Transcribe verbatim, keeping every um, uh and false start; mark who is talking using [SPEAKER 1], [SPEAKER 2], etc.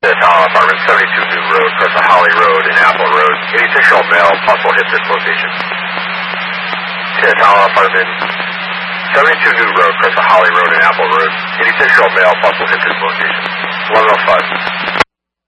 [SPEAKER 1] Tower Apartment, seventy-two New Road, Cressa Holly Road, and Apple Road. Any six-year-old male, possible hit this location. Tower Apartment, seventy-two New Road, Cressa Holly Road, and Apple Road. Any six-year-old male, possible hit this location. one oh five.